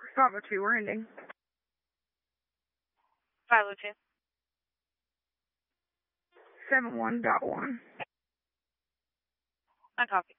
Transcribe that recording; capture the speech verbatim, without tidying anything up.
five oh two, we're ending. five oh two. seven one dot one. I copy.